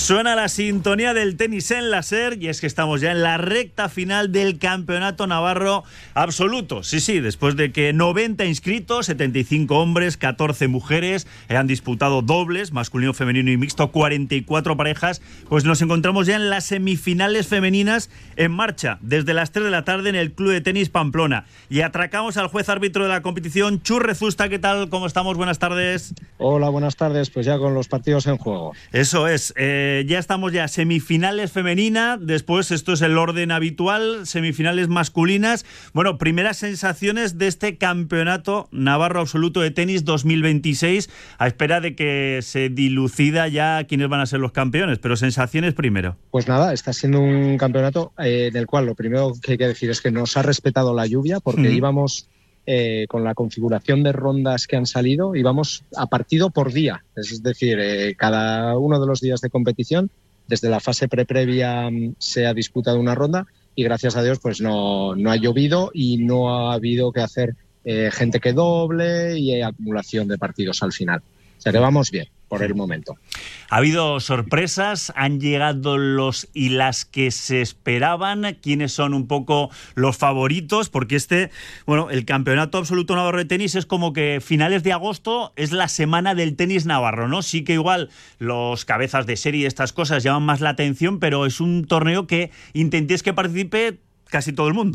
Suena la sintonía del tenis en la SER y es que estamos ya en la recta final del Campeonato Navarro Absoluto. Sí, después de que 90 inscritos, 75 hombres, 14 mujeres, han disputado dobles, masculino, femenino y mixto, 44 parejas, pues nos encontramos ya en las semifinales femeninas en marcha desde las 3 de la tarde en el Club de Tenis Pamplona. Y atracamos al juez árbitro de la competición, Chus Rezusta. ¿Qué tal? ¿Cómo estamos? Buenas tardes. Hola, buenas tardes. Pues ya con los partidos en juego. Eso es. Ya estamos ya semifinales femenina, después esto es el orden habitual, semifinales masculinas. Bueno, primeras sensaciones de este Campeonato Navarro Absoluto de Tenis 2026, a espera de que se dilucida ya quiénes van a ser los campeones, pero sensaciones primero. Pues nada, está siendo un campeonato en el cual lo primero que hay que decir es que nos ha respetado la lluvia, porque íbamos con la configuración de rondas que han salido, íbamos a partido por día, es decir, cada uno de los días de competición, desde la fase previa se ha disputado una ronda y gracias a Dios pues no ha llovido y no ha habido que hacer gente que doble y acumulación de partidos al final. O sea que vamos bien por el momento. Ha habido sorpresas, han llegado los y las que se esperaban. ¿Quiénes son un poco los favoritos? Porque el Campeonato Absoluto Navarro de Tenis es como que finales de agosto es la semana del tenis navarro, ¿no? Sí que igual los cabezas de serie y estas cosas llaman más la atención, pero es un torneo que intentéis que participe casi todo el mundo.